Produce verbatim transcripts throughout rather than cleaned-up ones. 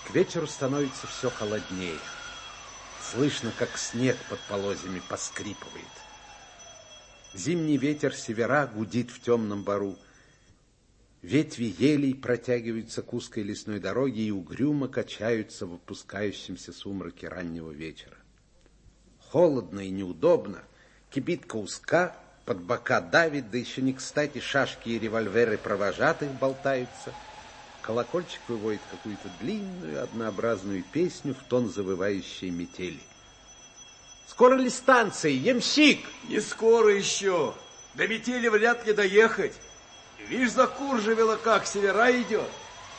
К вечеру становится все холоднее. Слышно, как снег под полозьями поскрипывает. Зимний ветер севера гудит в темном бору. Ветви елей протягиваются к узкой лесной дороге и угрюмо качаются в опускающемся сумраке раннего вечера. Холодно и неудобно, кибитка узка, под бока давит, да еще не кстати шашки и револьверы провожатых болтаются. Колокольчик выводит какую-то длинную, однообразную песню в тон завывающей метели. Скоро ли станция, ямщик? Не скоро еще. До метели вряд ли доехать. Видишь, закурживело, как севера идет.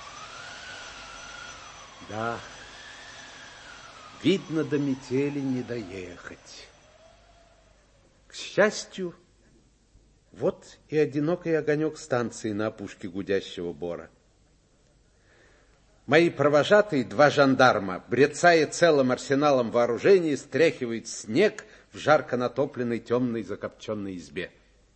Да, видно, до метели не доехать. К счастью, вот и одинокий огонек станции на опушке гудящего бора. Мои провожатые, два жандарма, брецая целым арсеналом вооружений, стряхивают снег в жарко натопленной темной закопченной избе.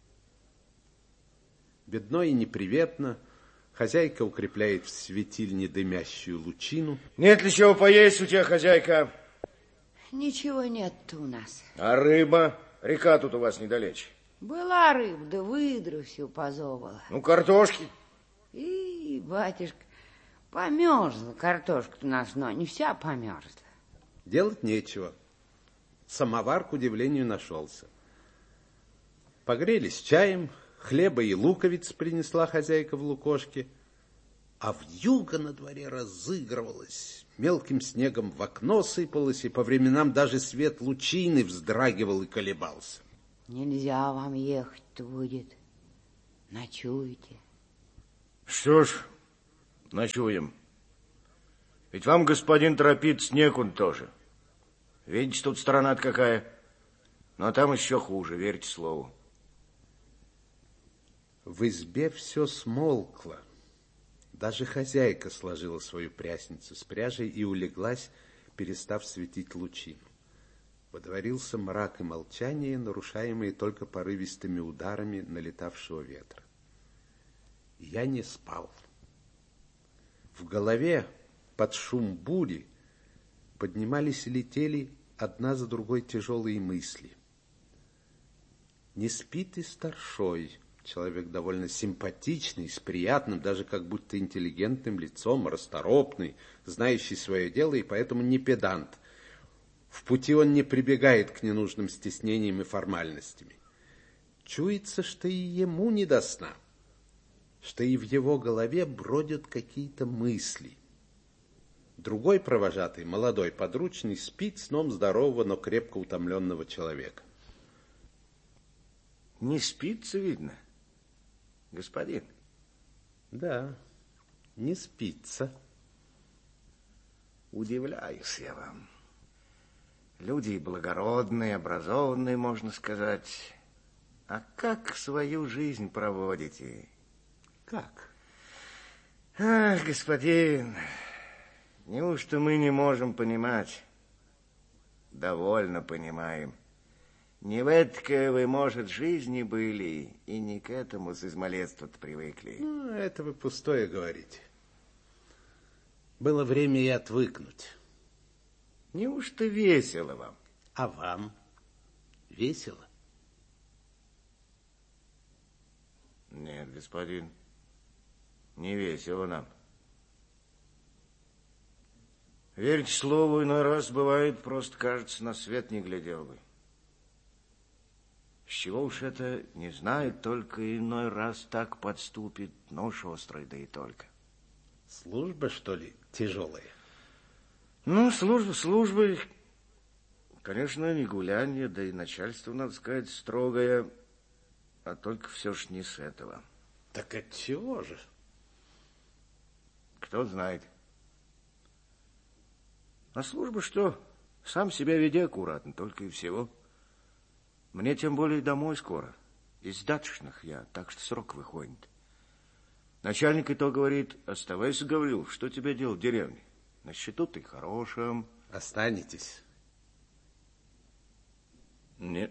Бедно и неприветно, хозяйка укрепляет в светильне дымящую лучину. Нет ли чего поесть у тебя, хозяйка? Ничего нет-то у нас. А рыба? Река тут у вас недалече. Была рыба, да выдру всю позовала. Ну, картошки? И, батюшка, померзла картошка-то у нас, но не вся померзла. Делать нечего. Самовар, к удивлению, нашелся. Погрелись чаем, хлеба и луковиц принесла хозяйка в лукошке, а вьюга на дворе разыгрывалась. Мелким снегом в окно сыпалось, и по временам даже свет лучины вздрагивал и колебался. Нельзя вам ехать-то будет. Ночуете. Что ж, ночуем. Ведь вам, господин, торопиться некуда тоже. Видите, тут страна-то какая. Но там еще хуже, верьте слову. В избе все смолкло. Даже хозяйка сложила свою прясницу с пряжей и улеглась, перестав светить лучину. Водворился мрак и молчание, нарушаемые только порывистыми ударами налетавшего ветра. Я не спал. В голове под шум бури поднимались и летели одна за другой тяжелые мысли. Не спит и старшой, человек довольно симпатичный, с приятным, даже как будто интеллигентным лицом, расторопный, знающий свое дело и поэтому не педант. В пути он не прибегает к ненужным стеснениям и формальностями. Чуется, что и ему не до сна, что и в его голове бродят какие-то мысли. Другой провожатый, молодой подручный, спит сном здорового, но крепко утомленного человека. Не спится, видно, господин? Да, не спится. Удивляюсь я вам. Люди благородные, образованные, можно сказать. А как свою жизнь проводите? Как? Ах, господин, неужто мы не можем понимать? Довольно понимаем. Не в эткой вы, может, жизни были, и не к этому с измалетства-то привыкли. Ну, это вы пустое говорите. Было время и отвыкнуть. Неужто весело вам? А вам весело? Нет, господин, не весело нам. Верить слову иной раз бывает, просто кажется, на свет не глядел бы. С чего уж это, не знает, только иной раз так подступит нож острый, да и только. Служба, что ли, тяжелая? Ну, служба службой. Конечно, не гулянье, да и начальство, надо сказать, строгое, а только все ж не с этого. Так от чего же? Кто знает. А служба что? Сам себя веди аккуратно, только и всего. Мне тем более домой скоро. Из даточных я, так что срок выходит. Начальник и то говорит: оставайся, Гаврил, что тебе делать в деревне? На счету ты хорошим. Останетесь? Нет.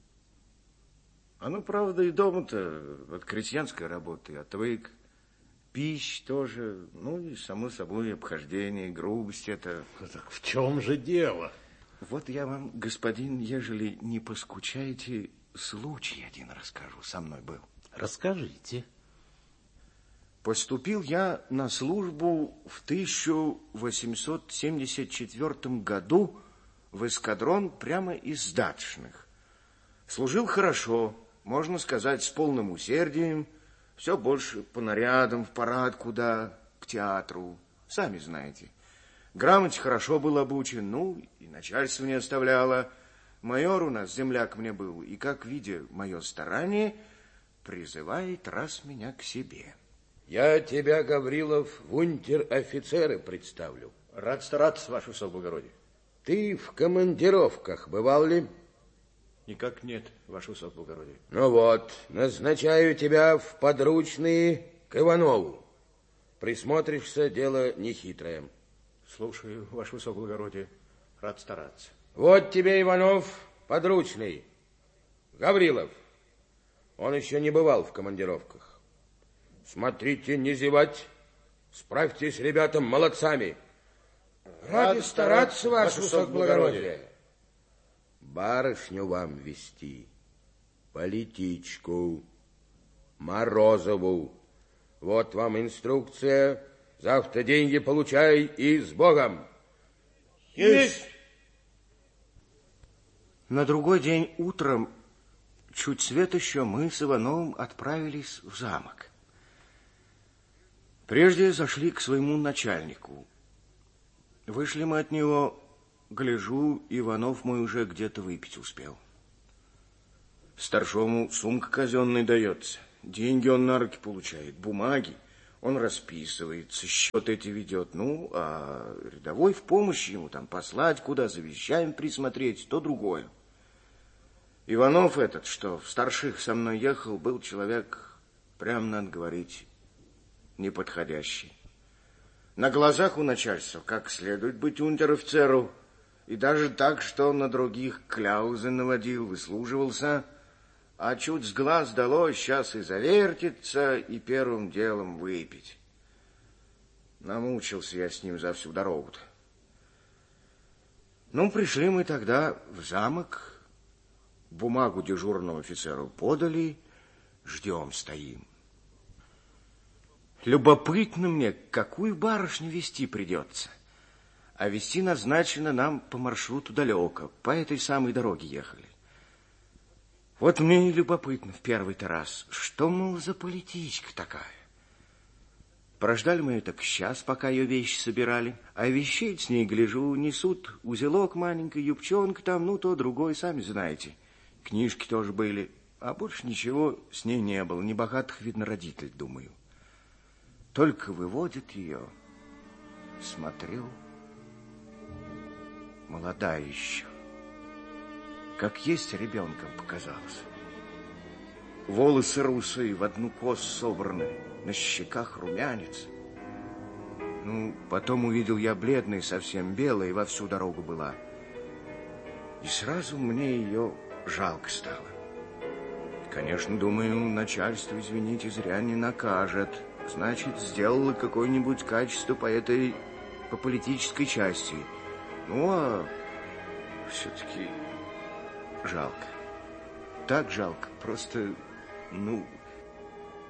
А ну, правда, и дома-то от крестьянской работы отвык. пища тоже, ну и, само собой, обхождение, грубость это. Так в чем же дело? Вот я вам, господин, ежели не поскучаете, случай один расскажу, со мной был. Расскажите. Поступил я на службу в тысяча восемьсот семьдесят четвёртом году в эскадрон прямо из Даточных. Служил хорошо, можно сказать, с полным усердием, все больше по нарядам, в парад куда, к театру, сами знаете. Грамоте хорошо был обучен, ну, и начальство не оставляло. Майор у нас, земляк мне был, и, как видя мое старание, призывает раз меня к себе. Я тебя, Гаврилов, в унтер-офицеры представлю. Рад стараться, ваше высокоблагородие. Ты в командировках бывал ли? Никак нет, ваше высокоблагородие. Ну вот, назначаю тебя в подручные к Иванову. Присмотришься, дело нехитрое. Слушаю, ваше высокоблагородие. Рад стараться. Вот тебе, Иванов, подручный. Гаврилов. Он еще не бывал в командировках. Смотрите, не зевать. Справьтесь, ребятам, молодцами. Ради стараться, ваше высокоблагородие. Барышню вам вести, политичку, Морозову. Вот вам инструкция. Завтра деньги получай и с Богом. Есть! На другой день утром, чуть свет еще, мы с Ивановым отправились в замок. Прежде зашли к своему начальнику. Вышли мы от него, гляжу, Иванов мой уже где-то выпить успел. Старшому сумка казенная дается, деньги он на руки получает, бумаги, он расписывается, счет эти ведет, ну, а рядовой в помощь ему там послать, куда за вещами присмотреть, то другое. Иванов этот, что в старших со мной ехал, был человек, прям надо говорить, неподходящий. На глазах у начальства как следует быть унтер-офицеру, и даже так, что на других кляузы наводил, выслуживался, а чуть с глаз дало, сейчас и завертится, и первым делом выпить. Намучился я с ним за всю дорогу-то. Ну, пришли мы тогда в замок, бумагу дежурному офицеру подали, ждем, стоим. Любопытно мне, какую барышню вести придется. А вести назначено нам по маршруту далеко, по этой самой дороге ехали. Вот мне и любопытно в первый-то раз, что, мол, за политичка такая. Прождали мы это к час, пока ее вещи собирали, а вещей с ней, гляжу, несут узелок маленький, юбчонка там, ну, то другой, сами знаете. Книжки тоже были, а больше ничего с ней не было, небогатых, видно, родителей, думаю. Только выводит ее, смотрю, молодая еще, как есть ребенком показалось. Волосы русые, в одну косу собраны, на щеках румянец. Ну, потом увидел я бледной, совсем белой, во всю дорогу была. И сразу мне ее жалко стало. Конечно, думаю, начальство, извините, зря не накажет. Значит, сделала какое-нибудь качество по этой, по политической части. Ну, а все-таки жалко. Так жалко, просто, ну,